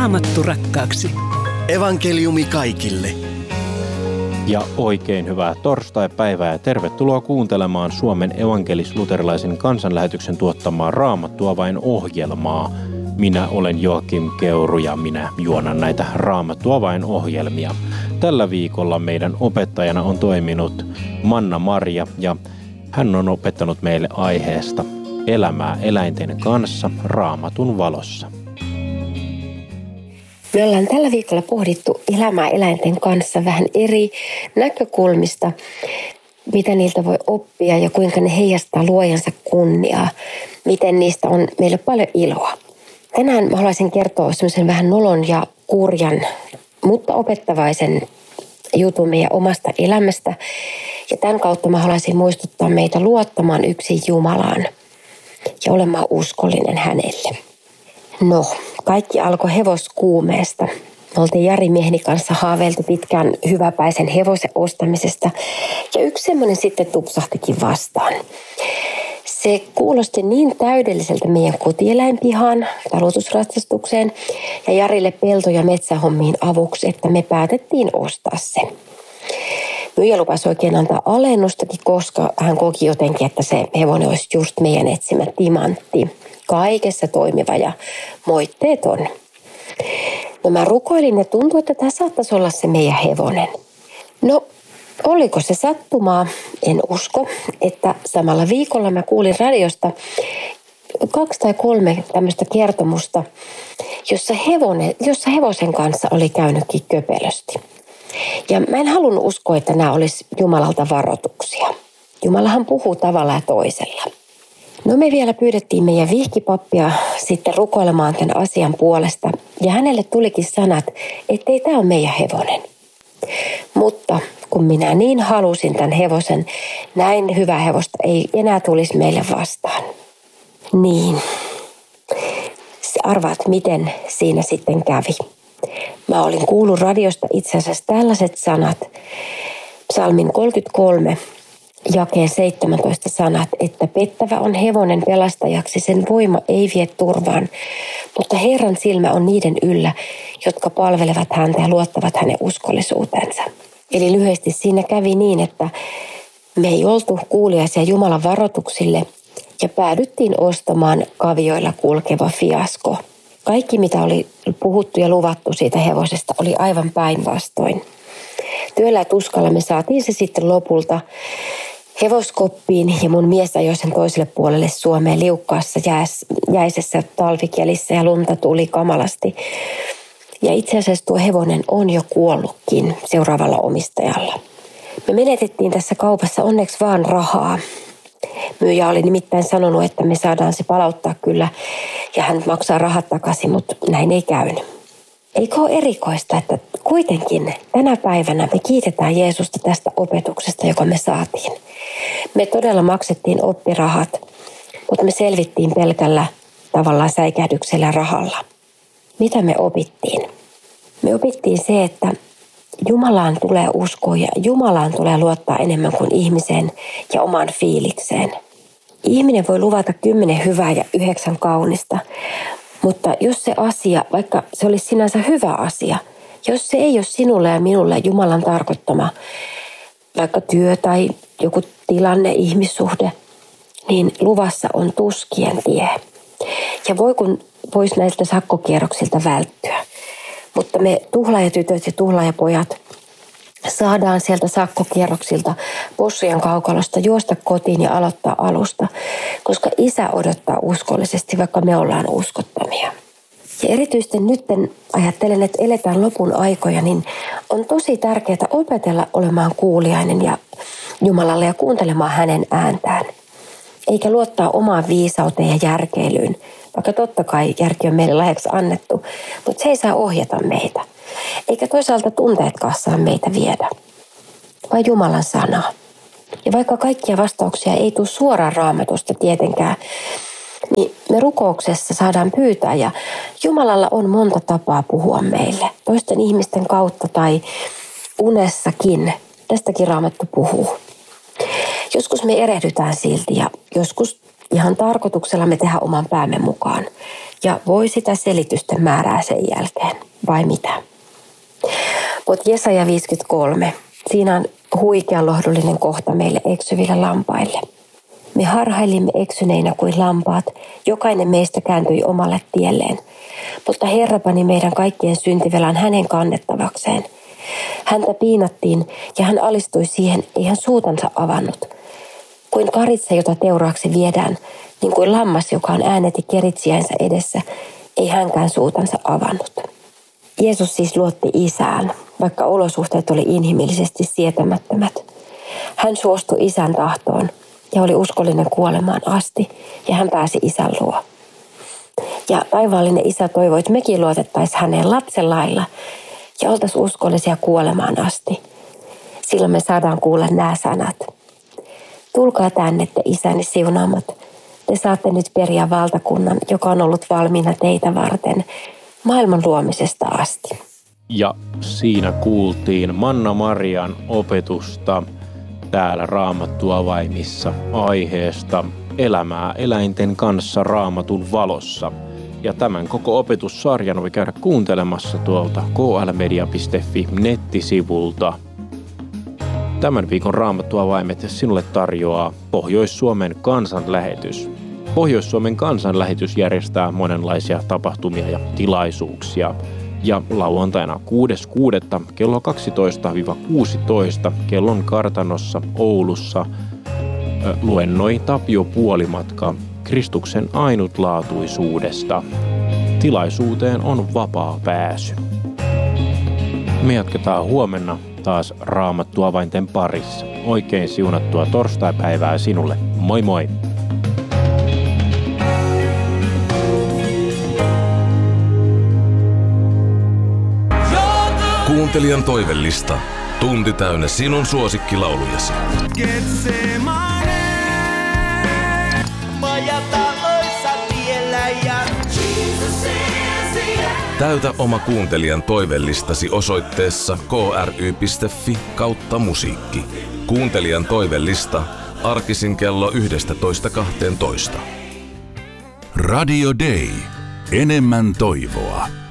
Raamattu rakkaaksi. Evankeliumi kaikille. Ja oikein hyvää torstaipäivää ja tervetuloa kuuntelemaan Suomen evankelis-luterilaisen kansanlähetyksen tuottamaa Raamattuavain-ohjelmaa. Minä olen Joakim Keuru ja minä juonan näitä Raamattuavain-ohjelmia. Tällä viikolla meidän opettajana on toiminut Manna Maria ja hän on opettanut meille aiheesta elämää eläinten kanssa Raamatun valossa. Me ollaan tällä viikolla pohdittu elämää eläinten kanssa vähän eri näkökulmista, mitä niiltä voi oppia ja kuinka ne heijastaa luojansa kunniaa, miten niistä on meille paljon iloa. Tänään mä haluaisin kertoa semmoisen vähän nolon ja kurjan, mutta opettavaisen jutun meidän omasta elämästä. Ja tämän kautta mä haluaisin muistuttaa meitä luottamaan yksin Jumalaan ja olemaan uskollinen hänelle. No, kaikki alkoi hevoskuumeesta. Me oltiin Jari mieheni kanssa haaveiltu pitkään hyväpäisen hevosen ostamisesta ja yksi semmoinen sitten tupsahtikin vastaan. Se kuulosti niin täydelliseltä meidän kotieläinpihaan, talutusratsastukseen ja Jarille pelto- ja metsähommiin avuksi, että me päätettiin ostaa se. Myyjä lupasi oikein antaa alennustakin, koska hän koki jotenkin, että se hevonen olisi just meidän etsimä timantti. Kaikessa toimiva ja moitteeton. No mä rukoilin ja tuntui, että tämä saattaisi olla se meidän hevonen. No, oliko se sattumaa? En usko, että samalla viikolla mä kuulin radiosta 2 tai 3 tämmöistä kertomusta, jossa hevosen kanssa oli käynytkin köpelösti. Ja mä en halunnut uskoa, että nämä olisi Jumalalta varoituksia. Jumalahan puhuu tavalla ja toisella. No me vielä pyydettiin meidän vihkipappia sitten rukoilemaan tämän asian puolesta. Ja hänelle tulikin sanat, että ei tämä ole meidän hevonen. Mutta kun minä niin halusin tämän hevosen, näin hyvää hevosta ei enää tulisi meille vastaan. Niin, arvaat miten siinä sitten kävi. Mä olin kuullut radiosta itse asiassa tällaiset sanat. Psalmin 33. Jakeen 17 sanat, että pettävä on hevonen pelastajaksi, sen voima ei vie turvaan, mutta Herran silmä on niiden yllä, jotka palvelevat häntä ja luottavat hänen uskollisuutensa. Eli lyhyesti siinä kävi niin, että me ei oltu kuuliaisia Jumalan varoituksille ja päädyttiin ostamaan kavioilla kulkeva fiasko. Kaikki, mitä oli puhuttu ja luvattu siitä hevosesta, oli aivan päinvastoin. Työllä ja tuskalla me saatiin se sitten lopulta hevoskoppiin ja mun mies ajoi sen toiselle puolelle Suomeen liukkaassa jäisessä talvikelissä ja lunta tuli kamalasti. Ja itse asiassa tuo hevonen on jo kuollutkin seuraavalla omistajalla. Me menetettiin tässä kaupassa onneksi vaan rahaa. Myyjä oli nimittäin sanonut, että me saadaan se palauttaa kyllä ja hän maksaa rahat takaisin, mutta näin ei käynyt. Eikö ole erikoista, että kuitenkin tänä päivänä me kiitetään Jeesusta tästä opetuksesta, joka me saatiin. Me todella maksettiin oppirahat, mutta me selvittiin pelkällä tavallaan säikähdyksellä rahalla. Mitä me opittiin? Me opittiin se, että Jumalaan tulee uskoa ja Jumalaan tulee luottaa enemmän kuin ihmiseen ja omaan fiilikseen. Ihminen voi luvata 10 hyvää ja 9 kaunista, mutta jos se asia, vaikka se olisi sinänsä hyvä asia, jos se ei ole sinulle ja minulle Jumalan tarkoittama, vaikka työ tai joku tilanne, ihmissuhde, niin luvassa on tuskien tie. Ja voisi näiltä sakkokierroksilta välttyä. Mutta me tuhlaajatytöt ja tuhlaajapojat saadaan sieltä sakkokierroksilta possujen kaukalosta juosta kotiin ja aloittaa alusta, koska Isä odottaa uskollisesti, vaikka me ollaan uskottomia. Ja erityisesti nyt ajattelen, että eletään lopun aikoja, niin on tosi tärkeää opetella olemaan kuuliainen ja Jumalalle ja kuuntelemaan hänen ääntään. Eikä luottaa omaan viisauteen ja järkeilyyn, vaikka totta kai järki on meille lahjaksi annettu, mutta se ei saa ohjata meitä. Eikä toisaalta tunteetkaan saa meitä viedä, vaan Jumalan sanaa. Ja vaikka kaikkia vastauksia ei tule suoraan Raamatusta tietenkään, niin me rukouksessa saadaan pyytää ja Jumalalla on monta tapaa puhua meille. Toisten ihmisten kautta tai unessakin. Tästäkin Raamattu puhuu. Joskus me erehdytään silti ja joskus ihan tarkoituksella me tehdään oman päämme mukaan. Ja voi sitä selitysten määrää sen jälkeen, vai mitä? Mutta Jesaja 53, siinä on huikea lohdullinen kohta meille eksyville lampaille. Me harhailimme eksyneinä kuin lampaat, jokainen meistä kääntyi omalle tielleen. Mutta Herra pani meidän kaikkien syntivelan hänen kannettavakseen. Häntä piinattiin ja hän alistui siihen, ei hän suutansa avannut. Kuin karitsa, jota teuraaksi viedään, niin kuin lammas, joka on ääneti keritsiänsä edessä, ei hänkään suutansa avannut. Jeesus siis luotti Isään, vaikka olosuhteet oli inhimillisesti sietämättömät. Hän suostui Isän tahtoon ja oli uskollinen kuolemaan asti, ja hän pääsi Isän luo. Ja taivaallinen Isä toivoi, että mekin luotettaisiin hänen lapsen lailla ja oltaisiin uskollisia kuolemaan asti. Silloin me saadaan kuulla nämä sanat. Tulkaa tänne te Isäni siunaamat. Te saatte nyt periä valtakunnan, joka on ollut valmiina teitä varten maailman luomisesta asti. Ja siinä kuultiin Manna-Marian opetusta täällä Raamattuavaimissa aiheesta elämää eläinten kanssa Raamatun valossa. Ja tämän koko opetussarjan voi käydä kuuntelemassa tuolta klmedia.fi nettisivulta. Tämän viikon Raamattuavaimet sinulle tarjoaa Pohjois-Suomen kansanlähetys. Pohjois-Suomen kansanlähetys järjestää monenlaisia tapahtumia ja tilaisuuksia. Ja lauantaina 6.6. kello 12-16 kellon kartanossa Oulussa luennoi Tapio Puolimatka Kristuksen ainutlaatuisuudesta. Tilaisuuteen on vapaa pääsy. Me jatketaan huomenna taas Raamattuavainten parissa. Oikein siunattua torstaipäivää sinulle. Moi moi! Kuuntelijan toivellista. Tunti täynnä sinun suosikkilaulujasi. Täytä oma kuuntelijan toivellistasi osoitteessa kry.fi/musiikki. Kuuntelijan toivellista arkisin kello 11.12. Radio Day. Enemmän toivoa.